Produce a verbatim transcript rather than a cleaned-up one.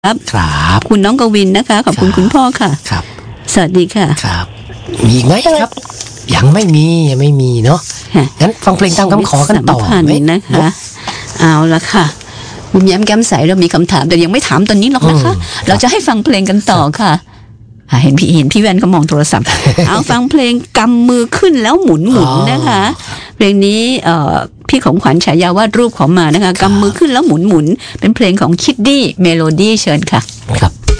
ครับครับคุณน้องกวินนะคะขอบคุณคุณพ่อค่ะครับสวัสดีค่ะครับมีไหมครับยังไม่มียังไม่มีเนาะงั้นฟังเพลงตามคำขอกันต่อไหมนะคะเอาละค่ะคุณแย้มแก้มใสเรามีคำถามแต่ยังไม่ถามตอนนี้หรอกนะคะเราจะให้ฟังเพลงกันต่อค่ะเห็นพี่เห็นพี่แว่นเขามองโทรศัพท์เอาฟังเพลงกำมือขึ้นแล้วหมุนหมุนนะคะเพลงนี้เอ่อพี่ของขวัญฉายาวาดรูปของมานะคะกำมือขึ้นแล้วหมุนหมุนเป็นเพลงของคิดดี้เมโลดี้เชิญค่ะครับ